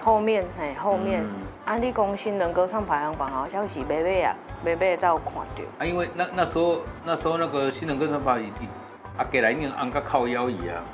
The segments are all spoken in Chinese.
后面后面，你讲新人歌唱排行榜好像是妹啊，妹才有看到。 啊，因为那时候那个新人歌唱排给来念昂个靠腰椅啊，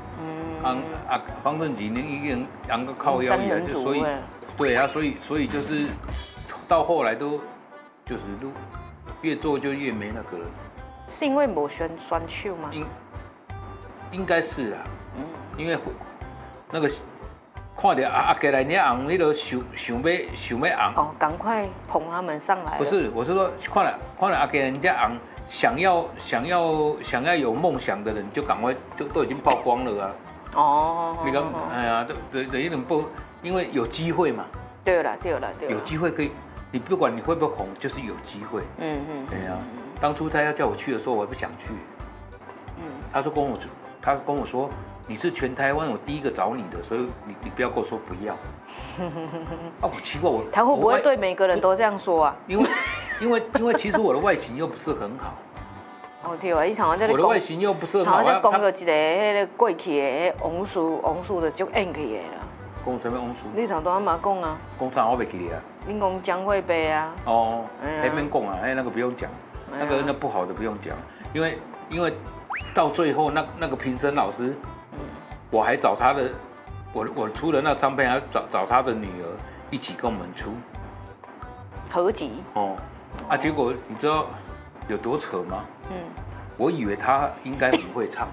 方正吉那已经昂个靠腰椅啊，所以对啊，所以就是到后来都就是越做就越没那个了。 是因为没选秀吗？ 应该是啦，因为那个看到给来念昂那个想要昂哦，赶快捧他们上来。 不是，我是说看了给人家昂。想要有梦想的人，就赶快都已经曝光了啊！哦，你看，哎呀，对，有点不，因为有机会嘛。 对了， 有机会可以，你不管你会不会红，就是有机会。对呀，当初他要叫我去的时候，我还不想去。他跟我说，你是全台湾我第一个找你的，所以你不要跟我说不要。我奇怪， 他会不会对每个人都这样说啊？ 因为其实我的外形又不是很好。 哦对啊，我的外形又不是很好。 我讲到一个迄个过去的王叔就足演起的啦。 讲什么王叔？ 你头拄仔嘛讲啊。 讲啥我袂记得啊。 你讲江惠贝啊。 哦，那边讲啊，那个不用讲，那不好的不用讲，因为到最后那个评审老师，我还找他的，我出了那唱片，还找他的女儿一起跟我们出合集。哦。 结果你知道有多扯吗？我以为他应该很会唱。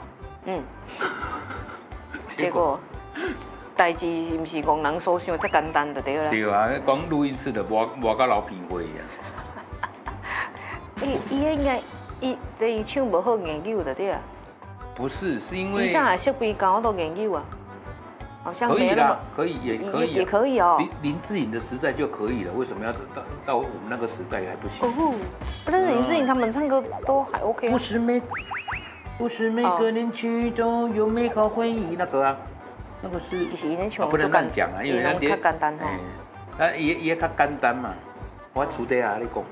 结果代志不是讲人所想这简单的对啦。 对啊，光录音室的我甲老品会啊。 伊应该伊唱不好研究的对啊。 不是，是因为。 你上海设备高都研究啊。好像可以啦，可以也可以， 也可以哦。 林志颖的时代就可以了，为什么要到我们那个时代还不行？ 哦，但是林志颖他们唱歌都还 OK 啊。 不是每个人去都有美好回忆那个啊，那个是。 其实伊那唱不能乱讲啊，因为那较简单哈。 也较简单嘛，我出的啊，你讲。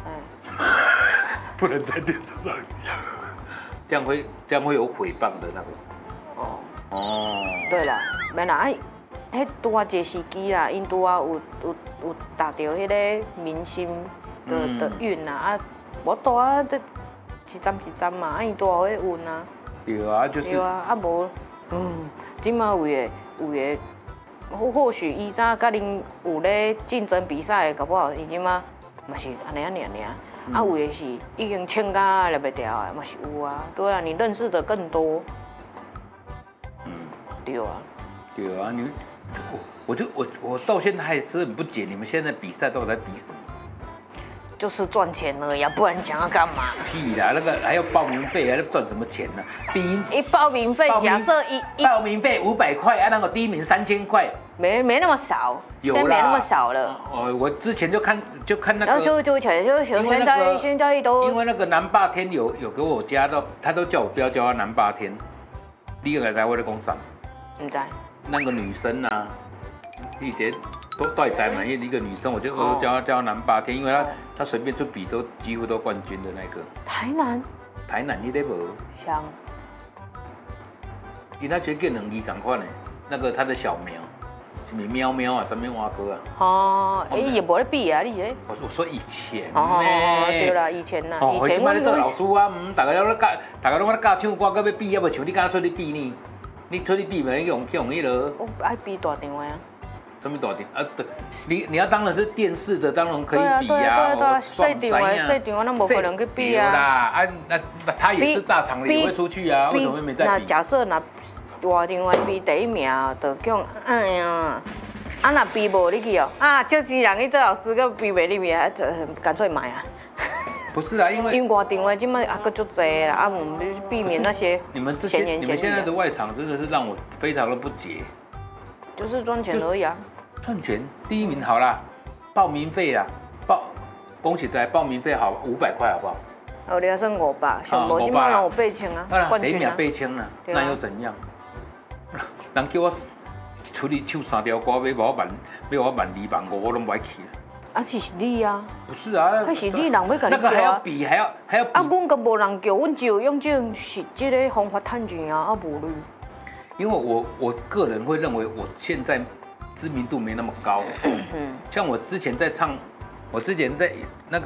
不能在电视上讲，这样会有诽谤的那个。哦， 对啦，没啦，迄拄啊一个时机啦，因拄啊有达到迄个明星的运啦，我拄啊一站嘛，因拄啊有迄运啊。 对啊，就是。 对啊，无，即马有诶，或许以前甲恁有咧竞争比赛，搞不好伊即马嘛是安尼尔。有诶是已经请甲了袂掉啊，嘛是有啊。对啊，你认识的更多。对啊，我到现在还是很不解，你们现在比赛到底在比什么？就是赚钱而已，不然想要干嘛？ 屁啦，那个还要报名费，还要赚什么钱呢？ 一报名费，假设报名费500块，那个第一名3000块， 没那么少， 有啦， 没那么少了。 我之前就看那个， 然后就宣教育都， 因为那个南霸天有给我加到，他都叫我不要叫他南霸天，第二个来我的工厂。 唔知那个女生啊，以前都带台嘛，一个女生，我就叫她南霸天，因为她随便出比都几乎都冠军的那个。台南你咧无？ 像。 伊那就跟两字同款的，那个她的小苗，什么喵喵啊，什么蛙哥啊。 哦，也无咧比啊，你是？ 我说以前对啦，以前呐。 以前我咧做老师啊，大家拢咧教唱歌，搁要比，要不像你敢出去比呢？你出去比没用迄个？ 我爱比大场的啊。 什么大场啊？对，你要当然是电视的，当然可以比啊。 对啊，细场那无可能去比啊。 啦，那他也是大场的，也会出去啊，为什么没在比？ 那假设大场的比第一名，就讲哎呀，若比无你去哦，就是让你做老师个比袂入去，干脆买啊。 不是啦，因为外场的今麦个足济啦，我们避免那些你们现在的外场真的是让我非常的不解。 就是赚钱而已啊。 赚钱，第一名好啦，报名费啦，恭喜在报名费好500块好不好？ 你要算500，上无今麦让我8000啊， 第一名8000啦，那又怎样？人叫我出去唱3条歌，要我12000-15000，我拢不爱去。 是你啊？ 不是啊， 那是你人要甲你叫啊。 那个还要比，还要比。 阮个无人叫，阮只有用这个方法赚钱啊，无你。 因为我个人会认为，我现在知名度没那么高。像我之前在唱，我之前在那个